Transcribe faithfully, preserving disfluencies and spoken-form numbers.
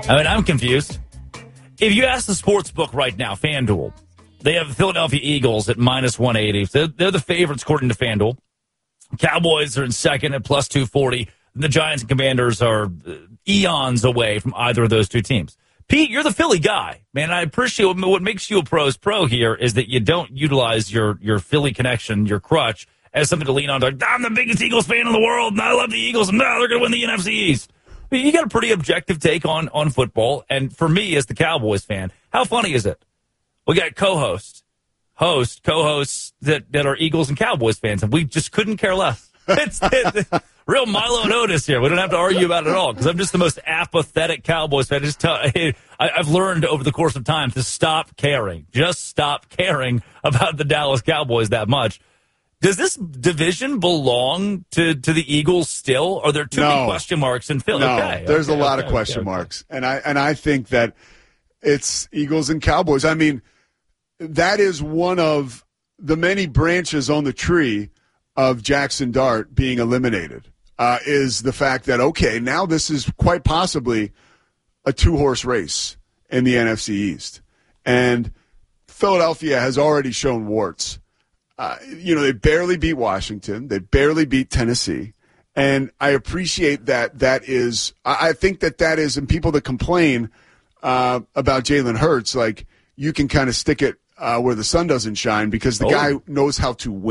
I mean, I'm confused. If you ask the sports book right now, FanDuel, they have the Philadelphia Eagles at minus one eighty. They're, they're the favorites according to FanDuel. Cowboys are in second at plus two forty. And the Giants and Commanders are eons away from either of those two teams. Pete, you're the Philly guy, man. I appreciate what makes you a pro's pro here is that you don't utilize your, your Philly connection, your crutch, as something to lean on. Like, I'm the biggest Eagles fan in the world, and I love the Eagles, and now they're going to win the N F C East. I mean, you got a pretty objective take on, on football, and for me, as the Cowboys fan, how funny is it? We got co-hosts, host, co-hosts that, that are Eagles and Cowboys fans, and we just couldn't care less. It's, it's real Milo and Otis here. We don't have to argue about it at all because I'm just the most apathetic Cowboys fan. I just tell, I, I've learned over the course of time to stop caring. Just stop caring about the Dallas Cowboys that much. Does this division belong to, to the Eagles still? Are there too no. many question marks in Philly? No, okay, there's okay, a lot okay, of question okay, okay. marks. And I and I think that it's Eagles and Cowboys. I mean, that is one of the many branches on the tree of Jackson Dart being eliminated, uh, is the fact that, okay, now this is quite possibly a two-horse race in the N F C East. And Philadelphia has already shown warts. Uh, you know, they barely beat Washington. They barely beat Tennessee. And I appreciate that that is – I think that that is – and people that complain uh, about Jalen Hurts, like, you can kind of stick it uh, where the sun doesn't shine because the oh. guy knows how to win.